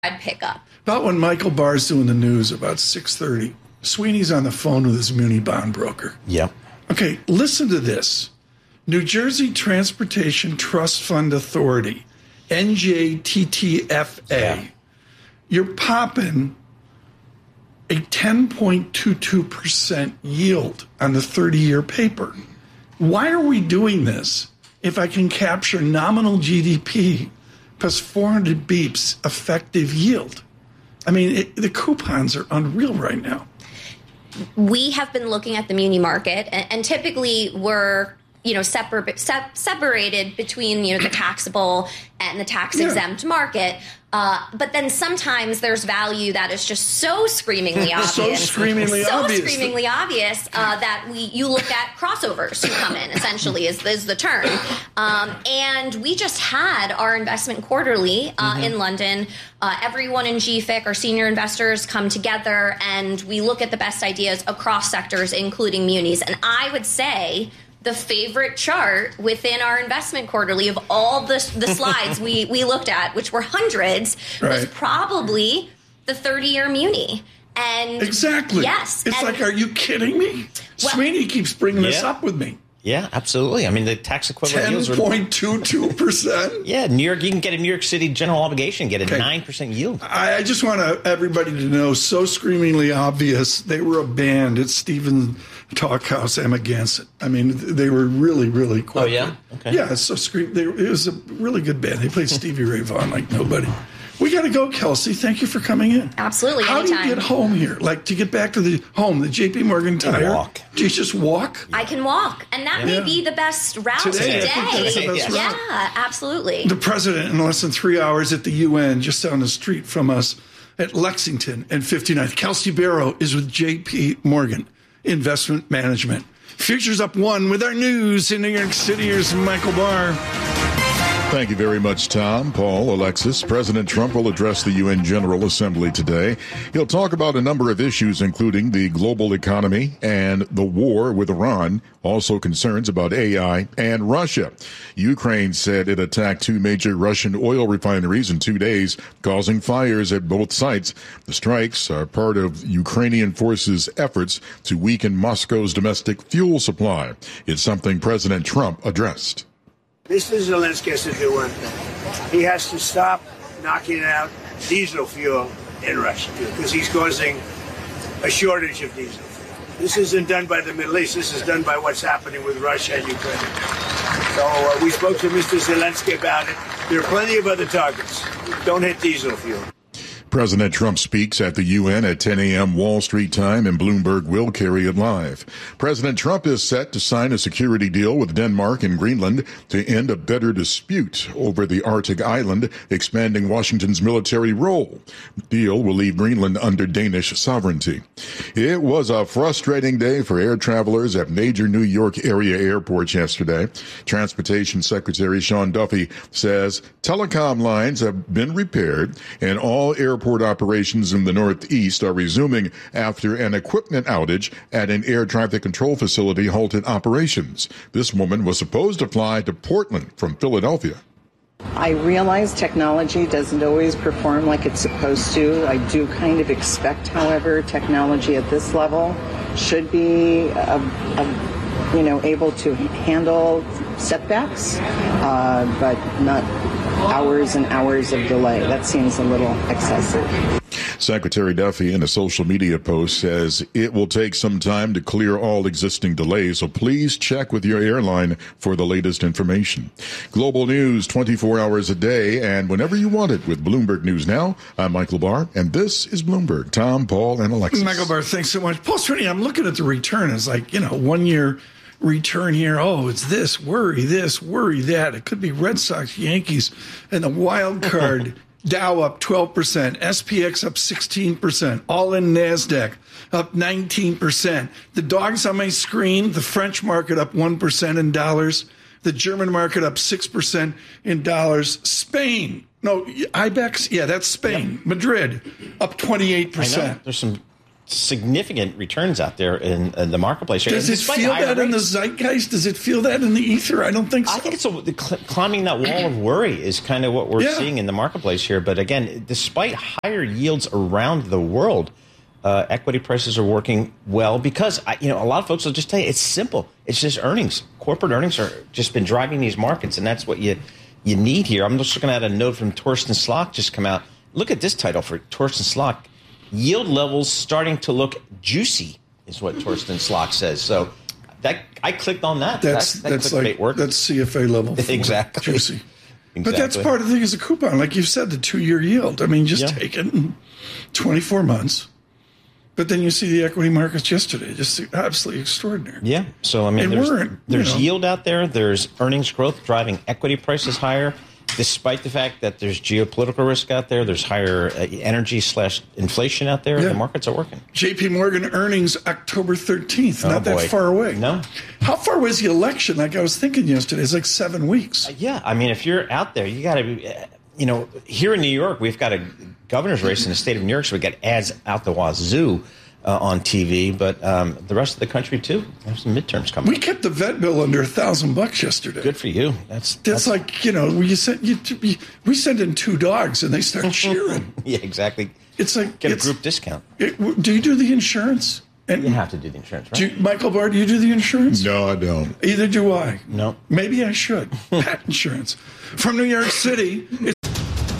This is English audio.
I'd pick up. About when Michael Barr's doing the news about 6:30, Sweeney's on the phone with his muni bond broker. Yeah. Okay, listen to this. New Jersey Transportation Trust Fund Authority, NJTTFA. Yeah. You're popping a 10.22% yield on the 30-year paper. Why are we doing this if I can capture nominal GDP plus 400 beeps effective yield? I mean, the coupons are unreal right now. We have been looking at the muni market, and typically we're separated between the taxable and the tax exempt market. But then sometimes there's value that is just so screamingly obvious, so screamingly obvious that you look at crossovers who come in. Essentially, is the term. And we just had our investment quarterly in London. Everyone in GFIC, our senior investors, come together and we look at the best ideas across sectors, including munis. And I would say the favorite chart within our investment quarterly of all the slides we looked at, which were hundreds, was probably the 30-year muni. And exactly. Yes. It's like, are you kidding me? Well, Sweeney keeps bringing this up with me. Yeah, absolutely. I mean, the tax equivalent yields are 10.22%. Yeah, New York. You can get a New York City general obligation, get a 9% yield. I just want everybody to know, so screamingly obvious. They were a band at Stephen Talkhouse Amagansett. I mean, they were really, really quite. Oh yeah, okay. Yeah, so it was a really good band. They played Stevie Ray Vaughan like nobody. We got to go, Kelsey. Thank you for coming in. Absolutely. How anytime. do you get home here? Like, to get back to the JP Morgan Tire? Walk. Do you just walk? I can walk. And that may be the best route today. That's the best route. Yeah, absolutely. The president in less than 3 hours at the UN, just down the street from us at Lexington and 59th. Kelsey Barrow is with JP Morgan Investment Management. Futures up 1 with our news in New York City. Here's Michael Barr. Thank you very much, Tom, Paul, Alexis. President Trump will address the UN General Assembly today. He'll talk about a number of issues, including the global economy and the war with Iran, also concerns about AI and Russia. Ukraine said it attacked 2 major Russian oil refineries in 2 days, causing fires at both sites. The strikes are part of Ukrainian forces' efforts to weaken Moscow's domestic fuel supply. It's something President Trump addressed. Mr. Zelensky has to do one thing. He has to stop knocking out diesel fuel in Russia because he's causing a shortage of diesel fuel. This isn't done by the Middle East. This is done by what's happening with Russia and Ukraine. So we spoke to Mr. Zelensky about it. There are plenty of other targets. Don't hit diesel fuel. President Trump speaks at the UN at 10 a.m. Wall Street time, and Bloomberg will carry it live. President Trump is set to sign a security deal with Denmark and Greenland to end a bitter dispute over the Arctic island, expanding Washington's military role. The deal will leave Greenland under Danish sovereignty. It was a frustrating day for air travelers at major New York area airports yesterday. Transportation Secretary Sean Duffy says telecom lines have been repaired and all airport operations in the Northeast are resuming after an equipment outage at an air traffic control facility halted operations. This woman was supposed to fly to Portland from Philadelphia. I realize technology doesn't always perform like it's supposed to. I do kind of expect, however, technology at this level should be able to handle setbacks, but not hours and hours of delay. That seems a little excessive. Secretary Duffy, in a social media post, says it will take some time to clear all existing delays, so please check with your airline for the latest information. Global news 24 hours a day and whenever you want it with Bloomberg News Now. I'm Michael Barr, and this is Bloomberg. Tom, Paul, and Alexis. Michael Barr, thanks so much. Paul Sweeney, I'm looking at the return. It's like, 1 year return here. Oh, it's this, worry that. It could be Red Sox, Yankees, and the wild card. Dow up 12%, SPX up 16%, all in NASDAQ up 19%. The dogs on my screen, the French market up 1% in dollars, the German market up 6% in dollars. Spain, no, IBEX, yeah, that's Spain. Yep. Madrid up 28%. I know. There's some significant returns out there in the marketplace. Does it feel that in the zeitgeist? Does it feel that in the ether? I don't think so. I think it's climbing that wall of worry is kind of what we're seeing in the marketplace here. But again, despite higher yields around the world, equity prices are working well because a lot of folks will just tell you it's simple. It's just earnings. Corporate earnings are just been driving these markets, and that's what you need here. I'm just looking at a note from Torsten Slok just come out. Look at this title for Torsten Slok. Yield levels starting to look juicy is what Torsten Slok says. So that I clicked on that. That's like work. That's CFA level. Exactly. Juicy. Exactly. But that's part of the thing is a coupon. Like you said, the 2-year yield. I mean, just take it in 24 months. But then you see the equity markets yesterday, just absolutely extraordinary. Yeah. So, I mean, there's yield out there. There's earnings growth driving equity prices higher. Despite the fact that there's geopolitical risk out there, there's higher energy/inflation out there, the markets are working. J.P. Morgan earnings October 13th, not that far away. No. How far was the election? Like I was thinking yesterday, it's like 7 weeks. Yeah, I mean, if you're out there, you got to be, here in New York, we've got a governor's race in the state of New York, so we got ads out the wazoo on TV, but the rest of the country too. There's some midterms coming. We kept the vet bill under $1,000 yesterday. Good for you. That's like we send in 2 dogs and they start cheering. Yeah, exactly. It's like get a group discount. Do you do the insurance? And you have to do the insurance, right? Michael Barr, do you do the insurance? No, I don't. Either do I. No. Maybe I should. Pet insurance. From New York City,